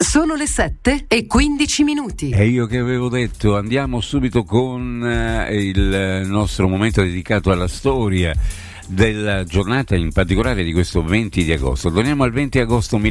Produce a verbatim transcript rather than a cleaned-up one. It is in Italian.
Sono le sette e quindici minuti. E io che avevo detto, andiamo subito con eh, il nostro momento dedicato alla storia della giornata, in particolare di questo venti di agosto. Torniamo al venti agosto